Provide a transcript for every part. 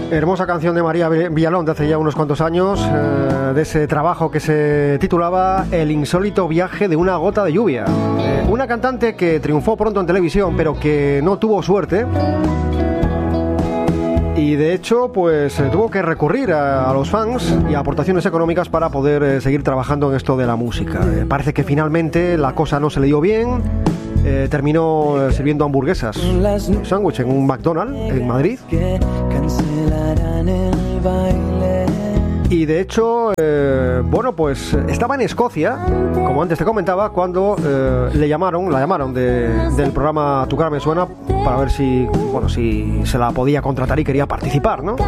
Hermosa canción de María Villalón de hace ya unos cuantos años, de ese trabajo que se titulaba El insólito viaje de una gota de lluvia. Una cantante que triunfó pronto en televisión, pero que no tuvo suerte. Y de hecho, pues tuvo que recurrir a los fans y a aportaciones económicas para poder seguir trabajando en esto de la música. Parece que finalmente la cosa no se le dio bien. Terminó sirviendo hamburguesas, sándwich en un McDonald's en Madrid. Y de hecho, bueno, pues estaba en Escocia, como antes te comentaba, cuando la llamaron del programa Tu cara me suena para ver si se la podía contratar y quería participar, ¿no?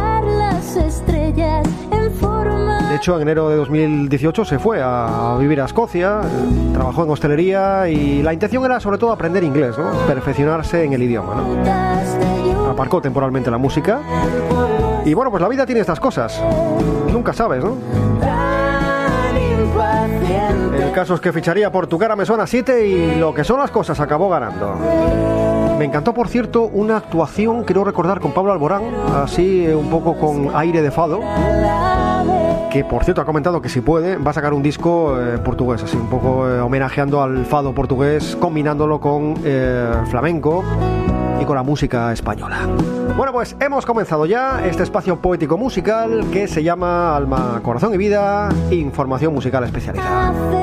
De hecho, en enero de 2018 se fue a vivir a Escocia, trabajó en hostelería y la intención era sobre todo aprender inglés, ¿no? Perfeccionarse en el idioma, ¿no? Aparcó temporalmente la música y bueno, pues la vida tiene estas cosas, nunca sabes, ¿no? El caso es que ficharía por Tu cara me suena 7 y lo que son las cosas, acabó ganando. Me encantó, por cierto, una actuación, creo recordar, con Pablo Alborán, así un poco con aire de fado, que por cierto ha comentado que si puede va a sacar un disco portugués, así un poco homenajeando al fado portugués, combinándolo con flamenco y con la música española. Bueno, pues hemos comenzado ya este espacio poético musical que se llama Alma, Corazón y Vida, información musical especializada.